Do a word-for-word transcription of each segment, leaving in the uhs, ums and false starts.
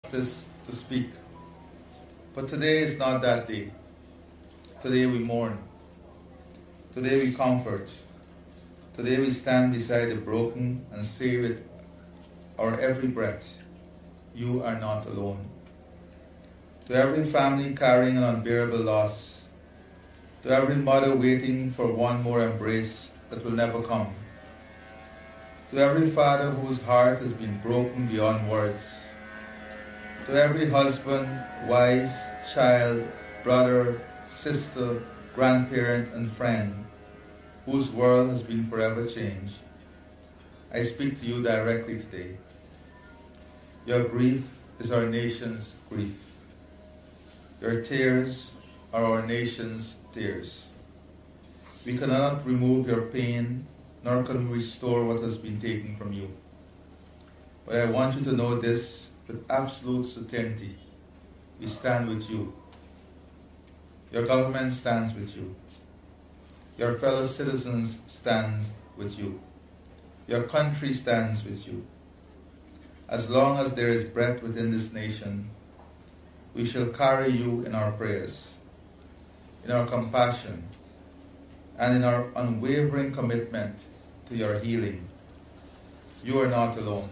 justice to speak. But today is not that day. Today we mourn. Today we comfort. Today we stand beside the broken and say with our every breath, you are not alone. To every family carrying an unbearable loss, to every mother waiting for one more embrace that will never come, to every father whose heart has been broken beyond words, to every husband, wife, child, brother, sister, grandparent, and friend whose world has been forever changed, I speak to you directly today. Your grief is our nation's grief. Your tears are our nation's tears. We cannot remove your pain, nor can we restore what has been taken from you. But I want you to know this with absolute certainty. We stand with you. Your government stands with you. Your fellow citizens stands with you. Your country stands with you. As long as there is breath within this nation, we shall carry you in our prayers, in our compassion, and in our unwavering commitment to your healing. You are not alone.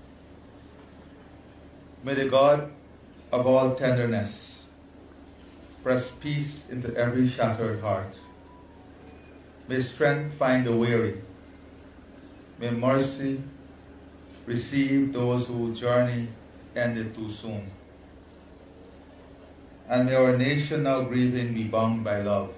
May the God of all tenderness press peace into every shattered heart. May strength find the weary. May mercy receive those whose journey ended too soon. And may our nation now grieving be bound by love.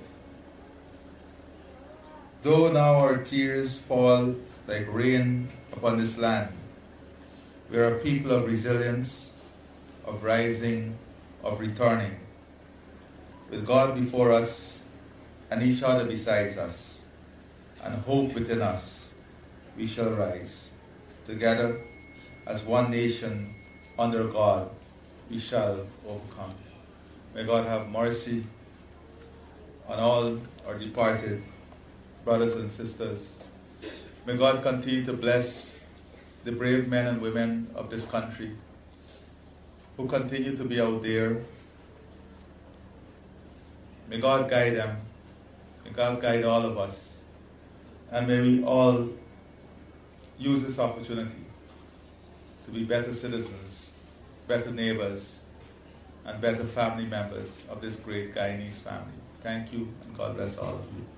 Though now our tears fall like rain upon this land, we are a people of resilience, of rising, of returning. With God before us and each other besides us, and hope within us, we shall rise. Together, as one nation under God, we shall overcome. May God have mercy on all our departed brothers and sisters. May God continue to bless the brave men and women of this country who continue to be out there. May God guide them. May God guide all of us. And may we all use this opportunity to be better citizens, better neighbors, and better family members of this great Guyanese family. Thank you, and God bless all of you.